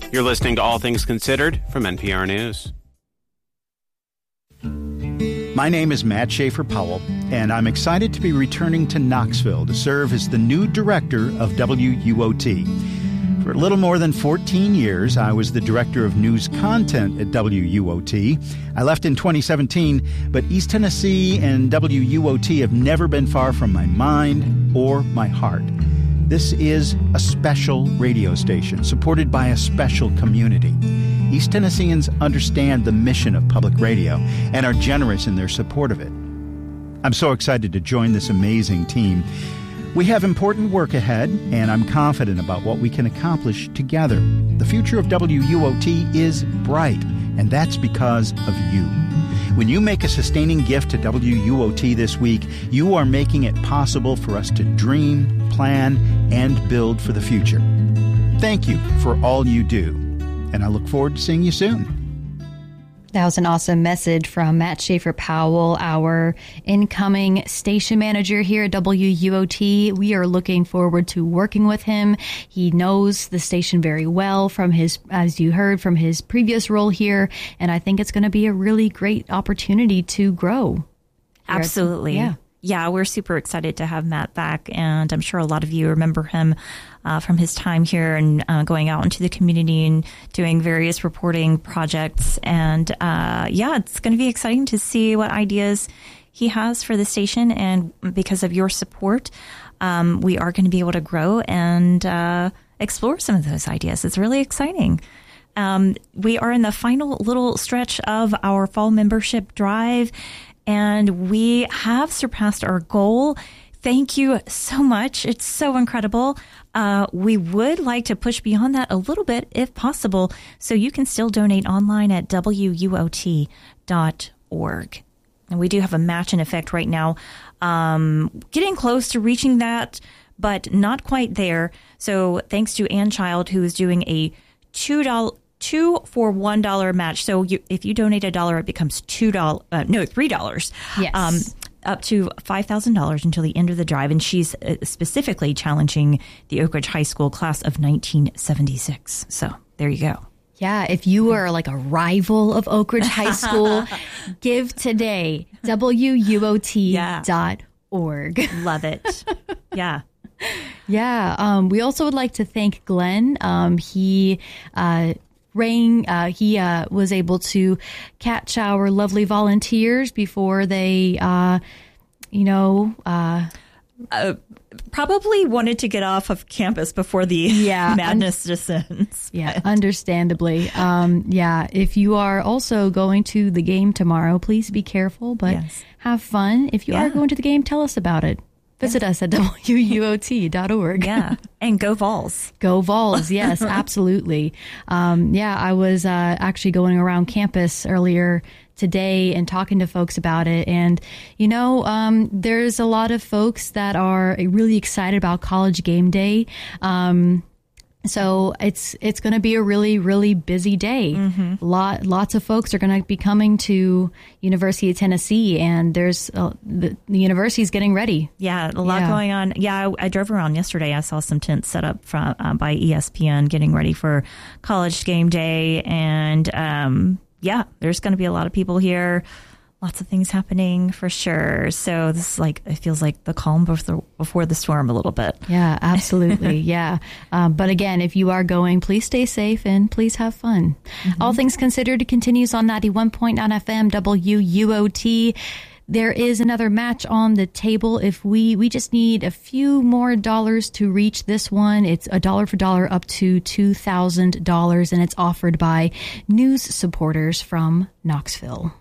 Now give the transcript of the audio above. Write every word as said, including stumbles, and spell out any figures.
You're listening to All Things Considered from N P R News. My name is Matt Schaefer Powell, and I'm excited to be returning to Knoxville to serve as the new director of W U O T. For a little more than fourteen years, I was the director of news content at W U O T. I left in twenty seventeen, but East Tennessee and W U O T have never been far from my mind or my heart. This is a special radio station supported by a special community. East Tennesseans understand the mission of public radio and are generous in their support of it. I'm so excited to join this amazing team. We have important work ahead, and I'm confident about what we can accomplish together. The future of W U O T is bright, and that's because of you. When you make a sustaining gift to W U O T this week, you are making it possible for us to dream, plan, and build for the future. Thank you for all you do, and I look forward to seeing you soon. That was an awesome message from Matt Schaefer Powell, our incoming station manager here at W U O T. We are looking forward to working with him. He knows the station very well from his, as you heard, from his previous role here. And I think it's going to be a really great opportunity to grow. Absolutely. Yeah. Yeah, we're super excited to have Matt back, and I'm sure a lot of you remember him uh, from his time here and uh, going out into the community and doing various reporting projects. And uh, yeah, it's going to be exciting to see what ideas he has for the station. And because of your support, um, we are going to be able to grow and uh, explore some of those ideas. It's really exciting. Um, we are in the final little stretch of our fall membership drive, and we have surpassed our goal. Thank you so much. It's so incredible. Uh, we would like to push beyond that a little bit if possible, so you can still donate online at W U O T dot org. And we do have a match in effect right now, um, getting close to reaching that, but not quite there. So thanks to Ann Child, who is doing a two dollars Two for one dollar match. So you, if you donate a dollar, it becomes two dollars. Uh, no, three dollars. Yes. Um, up to five thousand dollars until the end of the drive, and she's uh, specifically challenging the Oak Ridge High School class of nineteen seventy-six. So there you go. Yeah, if you are like a rival of Oak Ridge High School, give today. W U O T dot org. Yeah. Love it. Yeah. Yeah. Um, we also would like to thank Glenn. Um, he. Uh, Rain, uh, he uh, was able to catch our lovely volunteers before they, uh, you know, uh, uh, probably wanted to get off of campus before the yeah, madness un- descends. Yeah, understandably. Um, yeah, if you are also going to the game tomorrow, please be careful, but yes. have fun. If you yeah. are going to the game, tell us about it. Visit yeah. us at W U O T dot org. Yeah. And go Vols. Go Vols. Yes, absolutely. Um, yeah, I was uh, actually going around campus earlier today and talking to folks about it. And, you know, um, there's a lot of folks that are really excited about College Game Day. Um, So it's it's going to be a really, really busy day. Mm-hmm. Lot Lots of folks are going to be coming to University of Tennessee, and there's uh, the, the university is getting ready. Yeah, a lot yeah. going on. Yeah, I, I drove around yesterday. I saw some tents set up from, uh, by E S P N getting ready for College Game Day. And um, yeah, there's going to be a lot of people here. Lots of things happening for sure. So this is like, it feels like the calm before, before the storm a little bit. Yeah, absolutely. yeah. Um, but again, if you are going, please stay safe and please have fun. Mm-hmm. All Things Considered continues on ninety-one point nine F M W U O T. There is another match on the table. If we, we just need a few more dollars to reach this one. It's a dollar for dollar up to two thousand dollars, and it's offered by news supporters from Knoxville.